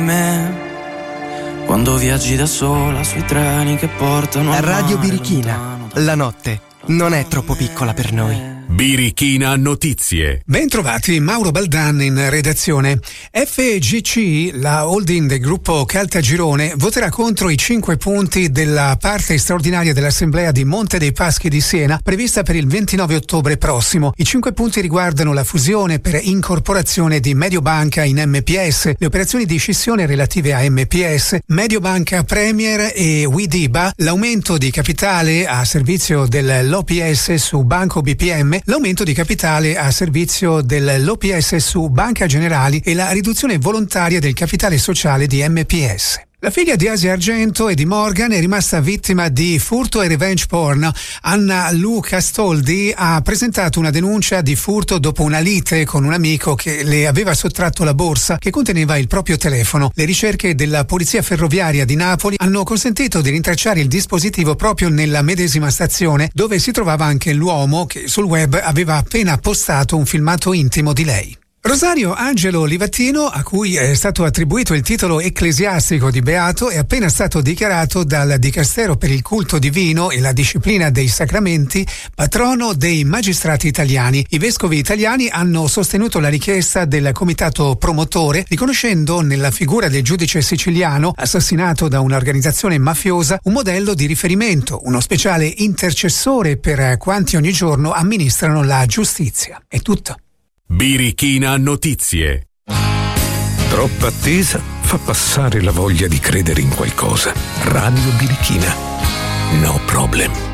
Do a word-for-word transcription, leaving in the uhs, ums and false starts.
me quando viaggi da sola sui treni che portano al Radio mare Birichina, lontano. la notte non è troppo piccola per noi. Birichina Notizie. Bentrovati, Mauro Baldan in redazione. F G C, la holding del gruppo Caltagirone, voterà contro i cinque punti della parte straordinaria dell'Assemblea di Monte dei Paschi di Siena, prevista per il ventinove ottobre prossimo. I cinque punti riguardano la fusione per incorporazione di Mediobanca in M P S, le operazioni di scissione relative a M P S, Mediobanca Premier e Widiba, l'aumento di capitale a servizio dell'O P S su Banco B P M, l'aumento di capitale a servizio dell'O P S su Banca Generali e la riduzione volontaria del capitale sociale di M P S. La figlia di Asia Argento e di Morgan è rimasta vittima di furto e revenge porn. Anna Lu Castoldi ha presentato una denuncia di furto dopo una lite con un amico che le aveva sottratto la borsa che conteneva il proprio telefono. Le ricerche della Polizia Ferroviaria di Napoli hanno consentito di rintracciare il dispositivo proprio nella medesima stazione, dove si trovava anche l'uomo che sul web aveva appena postato un filmato intimo di lei. Rosario Angelo Livatino, a cui è stato attribuito il titolo ecclesiastico di beato, è appena stato dichiarato dal Dicastero per il culto divino e la disciplina dei sacramenti patrono dei magistrati italiani. I vescovi italiani hanno sostenuto la richiesta del comitato promotore, riconoscendo nella figura del giudice siciliano, assassinato da un'organizzazione mafiosa, un modello di riferimento, uno speciale intercessore per quanti ogni giorno amministrano la giustizia. È tutto. Birichina Notizie. Troppa attesa fa passare la voglia di credere in qualcosa. Radio Birichina. No problem.